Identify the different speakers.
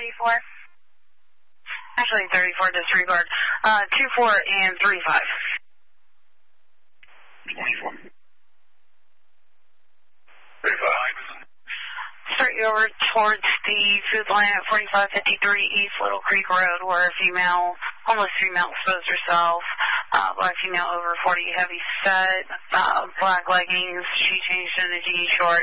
Speaker 1: 34?
Speaker 2: Actually, 34 disregard. 24 and 35.
Speaker 3: 24. 35.
Speaker 2: Straight over towards the food line at 4553 East Little Creek Road, where a female, homeless female, exposed herself. Black female over 40, heavy set, black leggings. She changed into jean shorts.